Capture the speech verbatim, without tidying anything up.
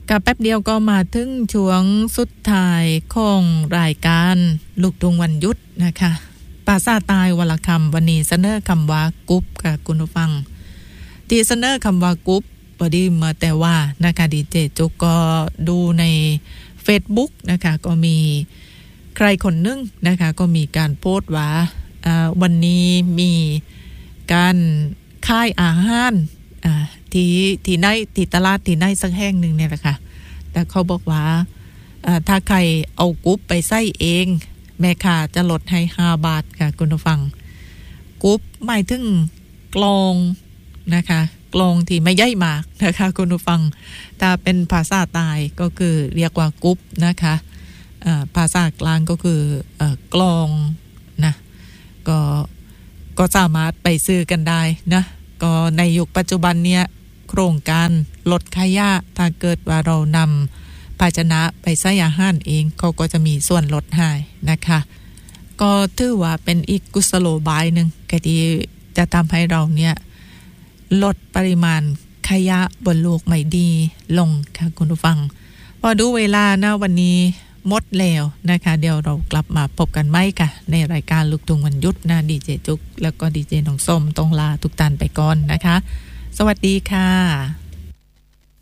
กับแป๊บเดียวก็มาถึงช่วงสุดท้ายของรายการลูกทุ่งวันหยุดนะคะภาษาใต้วรรณคำวันนี้เสนอคำว่ากุ๊บกับคุณผู้ฟังที่เสนอคำว่ากุ๊บพอดีมาแต่ว่านะคะดีเจจุกก็ดูใน Facebook นะคะก็มีใครคนนึงนะคะก็มีการโพสต์ว่าวันนี้มีการขายอาหารที่ที่ในที่ตลาดที่ในสักแห่งหนึ่งเนี่ยแหละค่ะแต่เขาบอกว่าถ้าใครเอากุ๊บไปใส่เองแม่ค้าจะลดให้ห้าบาทค่ะคุณผู้ฟังกุ๊บหมายถึงกลองนะคะกลองที่ไม่ใหญ่มากนะคะคุณผู้ฟังถ้าเป็นภาษาใต้ก็คือเรียกว่ากุ๊บนะคะภาษากลางก็คือกลองนะก็ก็สามารถไปซื้อกันได้นะก็ในยุคปัจจุบันเนี่ยโครงการลดขยะถ้าเกิดว่าเรานำภาชนะไปใส่อาหารเองเขาก็จะมีส่วนลดให้นะคะก็ถือว่าเป็นอีกกุศโลบายหนึ่งที่จะทำให้เราเนี่ยลดปริมาณขยะบนโลกไม่ดีลงค่ะคุณผู้ฟังพอดูเวลานะวันนี้หมดแล้วนะคะเดี๋ยวเรากลับมาพบกันใหม่ค่ะในรายการลูกทุ่งวันหยุดนะดีเจจุกแล้วก็ดีเจน้องส้มต้องลาทุกท่านไปก่อนนะคะสวัสดีค่ะ